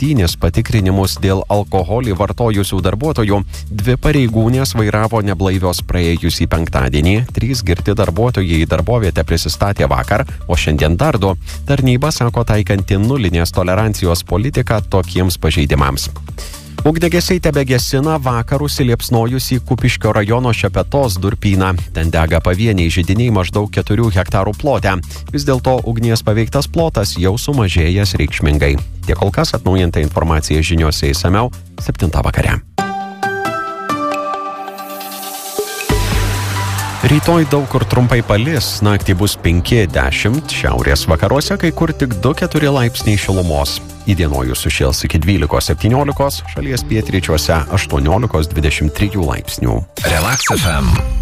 7 patikrinimus dėl alkoholį vartojusių darbuotojų, 2 pareigūnės vairavo neblaivios praėjusį penktadienį, 3 girti darbuotojai į darbovietę prisistatė vakar, o šiandien dar 2. Tarnyba sako taikanti nulinės tolerancijos politiką tokiems pažeidimams. Ugniagesiai tebegesina vakar užsiliepsnojusį Kupiškio rajono Šepetos durpyną. Ten dega pavieniai židiniai maždaug 4 hektarų plote. Vis dėlto ugnies paveiktas plotas jau sumažėjęs reikšmingai. Tiek kol kas, atnaujinta informacija žiniose išsamiau 7 vakare. Rytoj daug kur trumpai palis, naktį bus 5-10, šiaurės vakaruose kai kur tik 2-4 laipsniai šilumos. Įdienojus sušils iki 12-17, šalies pietryčiuose 18-23 laipsnių. Relax FM.